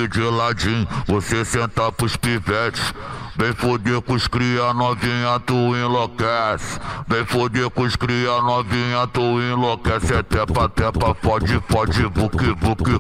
aqui de ladinho, você senta pros pivetes. Vem foder com os cria novinha, tu enlouquece. Vem foder com os cria novinha, tu enlouquece. É tepa, tepa, pode, buque, buque.